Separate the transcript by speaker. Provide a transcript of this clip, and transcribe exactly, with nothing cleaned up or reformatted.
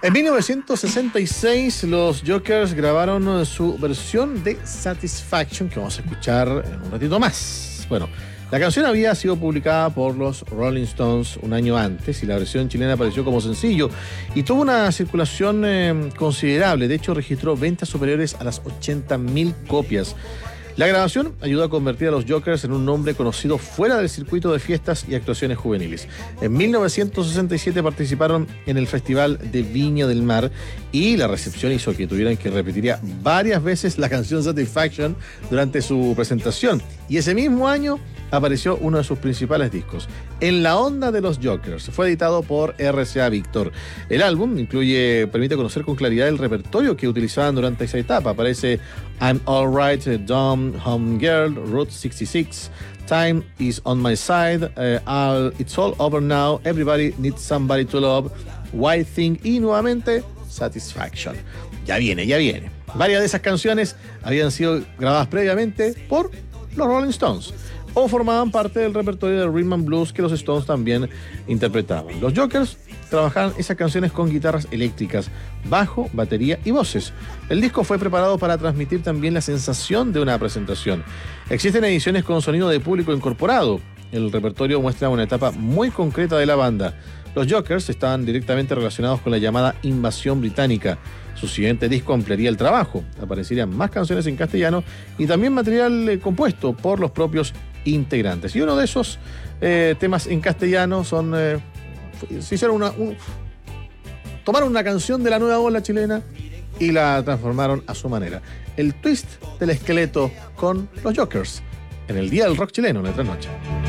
Speaker 1: En mil novecientos sesenta y seis, los Jokers grabaron su versión de Satisfaction, que vamos a escuchar en un ratito más. Bueno, la canción había sido publicada por los Rolling Stones un año antes y la versión chilena apareció como sencillo y tuvo una circulación eh, considerable. De hecho, registró ventas superiores a las ochenta mil copias. La grabación ayudó a convertir a los Jokers en un nombre conocido fuera del circuito de fiestas y actuaciones juveniles. En mil novecientos sesenta y siete participaron en el Festival de Viña del Mar y la recepción hizo que tuvieran que repetir varias veces la canción Satisfaction durante su presentación. Y ese mismo año apareció uno de sus principales discos, En la onda de los Jokers. Fue editado por R C A Víctor. El álbum incluye, permite conocer con claridad el repertorio que utilizaban durante esa etapa. Aparece I'm Alright, Dumb, Home Girl, Route sesenta y seis, Time is on my side, uh, I'll, It's all over now, Everybody needs somebody to love, White Thing y nuevamente Satisfaction. Ya viene, ya viene. Varias de esas canciones habían sido grabadas previamente por los Rolling Stones o formaban parte del repertorio de Rhythm and Blues que los Stones también interpretaban. Los Jokers trabajaban esas canciones con guitarras eléctricas, bajo, batería y voces. El disco fue preparado para transmitir también la sensación de una presentación. Existen ediciones con sonido de público incorporado. El repertorio muestra una etapa muy concreta de la banda. Los Jokers estaban directamente relacionados con la llamada invasión británica. Su siguiente disco ampliaría el trabajo. Aparecerían más canciones en castellano y también material eh, compuesto por los propios integrantes. Y uno de esos eh, temas en castellano son... Eh, se hicieron una... Un, tomaron una canción de la nueva ola chilena y la transformaron a su manera. El twist del esqueleto con los Jokers en el Día del Rock Chileno, en la trasnoche.